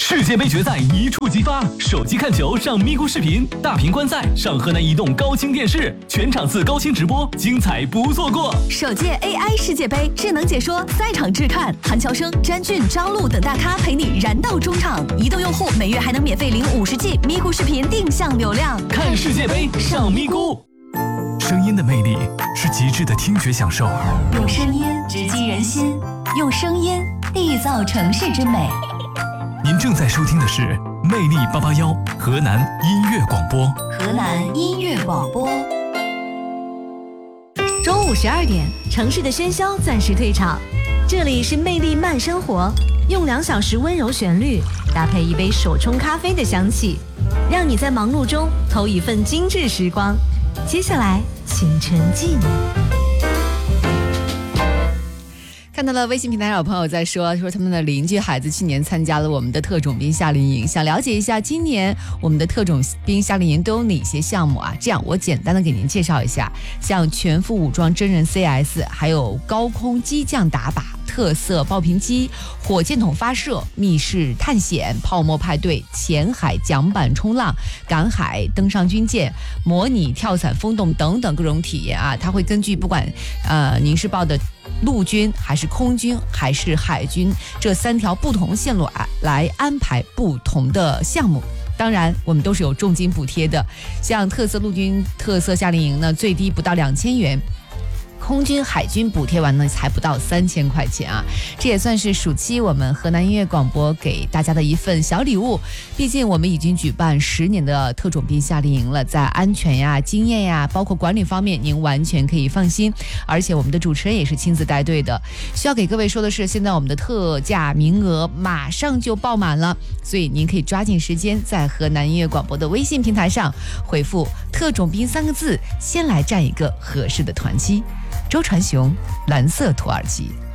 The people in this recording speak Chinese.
世界杯决赛一触即发，手机看球上咪咕视频，大屏观赛上河南移动高清电视，全场次高清直播，精彩不错过。 首届 AI 世界杯智能解说，赛场质看，韩乔生、詹俊、张璐等大咖陪你燃到中场。移动用户每月还能免费领50G咪咕视频定向流量。 看世界杯上咪咕。声音的魅力是极致的听觉享受， 用声音直击人心，用声音缔造城市之美。 您正在收听的是魅力881河南音乐广播。 河南音乐广播。 中午12点，城市的喧嚣暂时退场，这里是魅力慢生活，用2小时温柔旋律搭配一杯手冲咖啡的香气，让你在忙碌中偷一份精致时光。接下来请沉浸。 看到了微信平台上有朋友在说他们的邻居孩子去年参加了我们的特种兵夏令营，想了解一下今年我们的特种兵夏令营都有哪些项目啊？这样我简单的给您介绍一下，像全副武装真人 CS， 还有高空机降打靶、特色爆屏机、火箭筒发射、密室探险、泡沫派对、潜海桨板冲浪、赶海、登上军舰、模拟跳伞风洞等等各种体验啊。它会根据不管您是报的陆军还是空军还是海军这3条不同线路来安排不同的项目。当然我们都是有重金补贴的，像特色陆军特色夏令营呢，最低不到2000元，空军海军补贴完呢才不到3000块钱啊！这也算是暑期我们河南音乐广播给大家的一份小礼物。毕竟我们已经举办10年的特种兵夏令营了，在安全呀、经验呀，包括管理方面，您完全可以放心。而且我们的主持人也是亲自带队的。需要给各位说的是，现在我们的特价名额马上就爆满了，所以您可以抓紧时间在河南音乐广播的微信平台上回复“特种兵”3个字，先来占一个合适的团期。周传雄，蓝色土耳其。